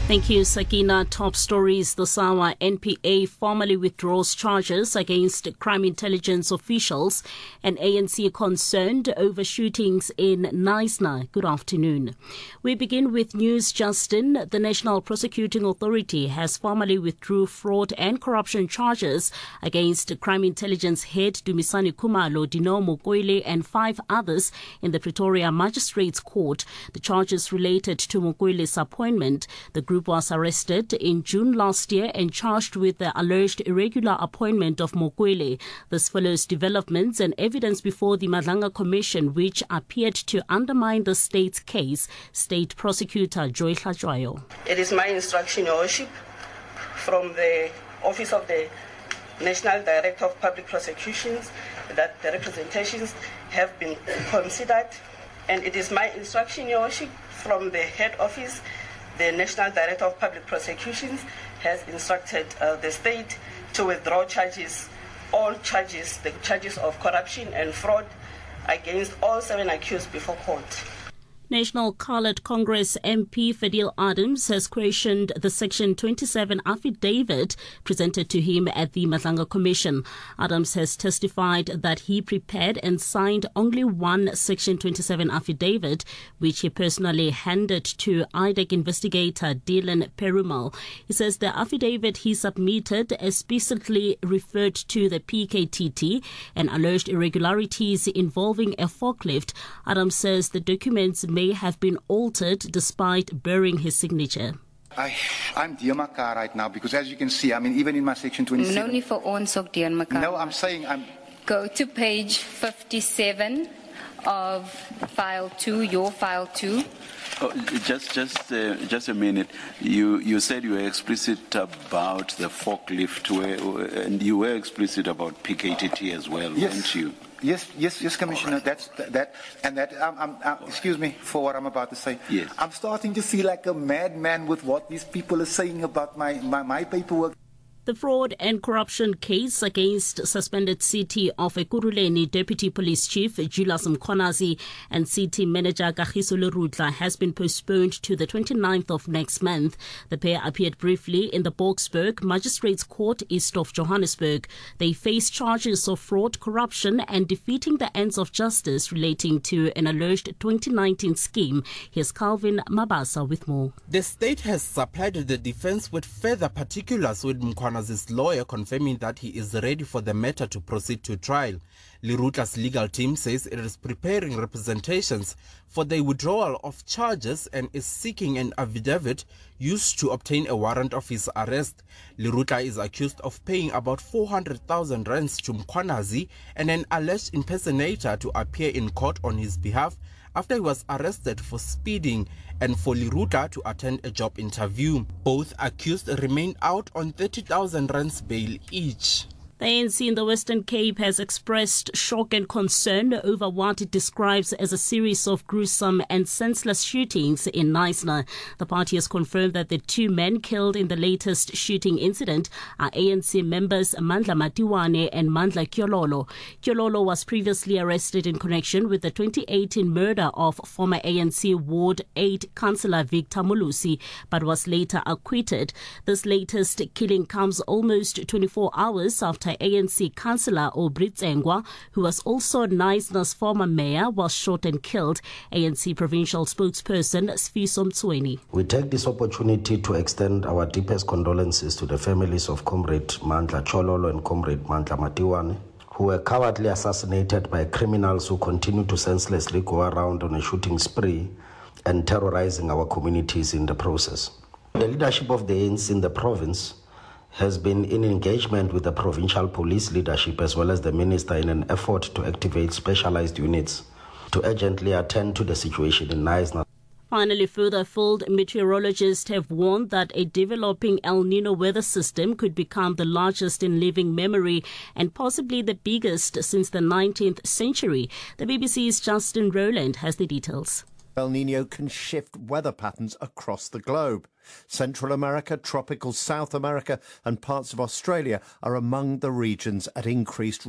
Thank you, Sakina. Top stories this hour. NPA formally withdraws charges against crime intelligence officials and ANC concerned over shootings in Knysna. Good afternoon. We begin with news, Justin. The National Prosecuting Authority has formally withdrew fraud and corruption charges against crime intelligence head Dumisani Khumalo, Dino Mokoele and 5 others in the Pretoria Magistrates Court. The charges related to Mokoele's appointment. The group was arrested in June last year and charged with the alleged irregular appointment of Mokoele. This follows developments and evidence before the Madlanga Commission, which appeared to undermine the state's case. State Prosecutor Joy Hlajwayo. It is my instruction, Your Worship, from the Office of the National Director of Public Prosecutions that the representations have been considered. And it is my instruction, Your Worship, from the head office. The National Director of Public Prosecutions has instructed the state to withdraw all charges, the charges of corruption and fraud against all 7 accused before court. National Coloured Congress MP Fadil Adams has questioned the Section 27 affidavit presented to him at the Madlanga Commission. Adams has testified that he prepared and signed only one Section 27 affidavit, which he personally handed to IDEC investigator Dylan Perumal. He says the affidavit he submitted explicitly referred to the PKTT and alleged irregularities involving a forklift. Adams says the documents may have been altered despite bearing his signature. I'm Diamakar right now because, as you can see, even in my Section 27... No need for onsok Diamakar. No, I'm saying Go to page 57 of file 2, your file 2. Oh, just a minute. You said you were explicit about the forklift, and you were explicit about PKTT as well, yes. Weren't you? Yes, Commissioner. Right. Excuse me for what I'm about to say. Yes. I'm starting to feel like a madman with what these people are saying about my paperwork. The fraud and corruption case against suspended City of Ekurhuleni Deputy Police Chief Julius Mkhwanazi and City Manager Kagiso Lerutla has been postponed to the 29th of next month. The pair appeared briefly in the Boksburg Magistrates Court east of Johannesburg. They face charges of fraud, corruption and defeating the ends of justice relating to an alleged 2019 scheme. Here's Calvin Mabasa with more. The state has supplied the defense with further particulars, with Mkhwanazi's lawyer confirming that he is ready for the matter to proceed to trial. Lerutla's legal team says it is preparing representations for the withdrawal of charges and is seeking an affidavit used to obtain a warrant of his arrest. Lerutla is accused of paying about 400,000 rands to Mkhwanazi and an alleged impersonator to appear in court on his behalf after he was arrested for speeding and for Lerutla to attend a job interview. Both accused remain out on 30,000 rands bail each. The ANC in the Western Cape has expressed shock and concern over what it describes as a series of gruesome and senseless shootings in Knysna. The party has confirmed that the 2 men killed in the latest shooting incident are ANC members Mandla Matiwane and Mandla Kyololo. Kyololo was previously arrested in connection with the 2018 murder of former ANC Ward 8 Councillor Victor Mulusi, but was later acquitted. This latest killing comes almost 24 hours after ANC Councillor Aubrey Tsengwa, who was also Knysna's former mayor, was shot and killed. ANC provincial spokesperson Sfiso Mtsweni. We take this opportunity to extend our deepest condolences to the families of Comrade Mandla Chololo and Comrade Mandla Matiwane, who were cowardly assassinated by criminals who continue to senselessly go around on a shooting spree and terrorizing our communities in the process. The leadership of the ANC in the province has been in engagement with the provincial police leadership as well as the minister in an effort to activate specialized units to urgently attend to the situation in Knysna. Finally, further afield, meteorologists have warned that a developing El Nino weather system could become the largest in living memory and possibly the biggest since the 19th century. The BBC's Justin Rowland has the details. El Nino can shift weather patterns across the globe. Central America, tropical South America and parts of Australia are among the regions at increased